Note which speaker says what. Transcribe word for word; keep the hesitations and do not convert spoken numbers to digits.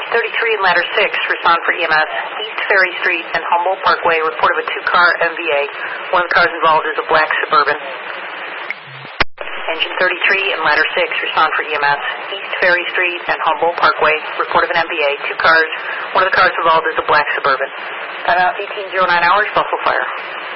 Speaker 1: thirty-three and ladder six, respond for E M S. East Ferry Street and Humboldt Parkway, report of a two-car M V A. One of the cars involved is a black Suburban. Engine thirty-three and ladder six, respond for E M S. East Ferry Street and Humboldt Parkway, report of an M V A. Two cars. One of the cars involved is a black Suburban. Timeout eighteen oh nine hours, Buffalo Fire.